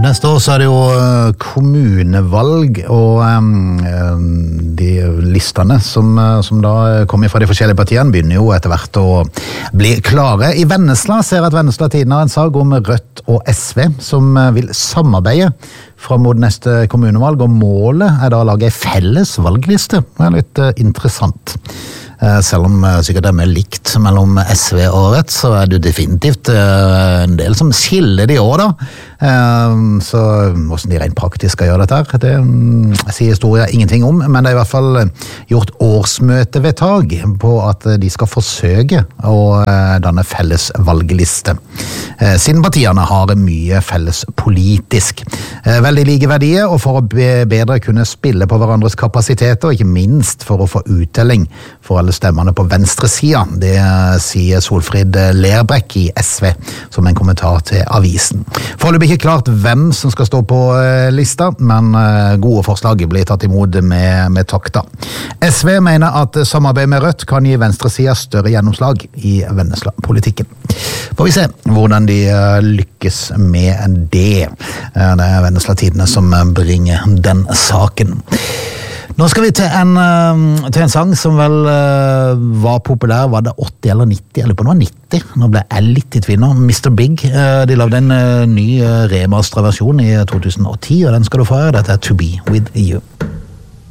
Neste år så det jo kommunevalg, og de listene som da kommer fra de forskjellige partiene begynner jo etter hvert å bli klare. I Vennesla ser jeg at Vennesla Tidende har en sag om Rødt og SV som vil samarbeide fram mot neste kommunevalg, og målet da å lage en felles valgliste. Det litt interessant. Selv om sikkert det mer likt mellom SV og Rødt, så det definitivt en del som skiller de også da. Så hvordan de rent praktisk skal gjøre dette her, det sier historien ingenting om, men det i hvert fall gjort årsmøtevedtak på at de skal forsøke å danne felles valgliste. Siden partiene har mye felles politisk. Veldig like verdier, og for å bedre kunne spille på hverandres kapasiteter, og ikke minst for å få uttelling for alle stemmene på venstre siden. Det sier Solfrid Lerbrekk i SV som en kommentar til avisen. Foreløpig ikke klart hvem som skal stå på lista, men gode forslag blir tatt imot med takta. SV mener at samarbeid med Rødt kan gi venstresiden større gjennomslag i Vennesla-politikken. Får vi se hvordan de lykkes med det. Det Vennesla Tidende som bringer den saken. Nå skal vi til en sang som vel var populær, var det 80 eller 90, eller på noe 90, nå ble jeg litt i tvil nå, Mr. Big, de lagde en ny remasterversjon i 2010, og den skal du få høre, dette To Be With You.